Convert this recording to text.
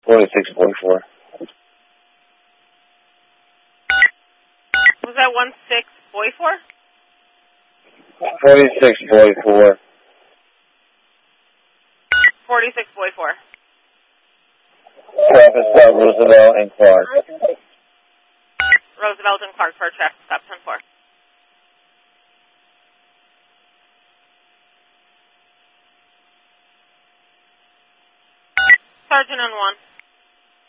4644. Was that 1644? 4644. 4644. Traffic stop Roosevelt and Clark. Roosevelt and Clark for a traffic stop 10-4. Sergeant on 1.